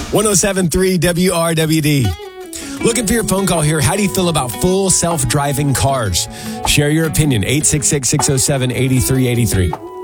107.3 WRWD. Looking for your phone call here. How do you feel about full self-driving cars? Share your opinion. 866-607-8383.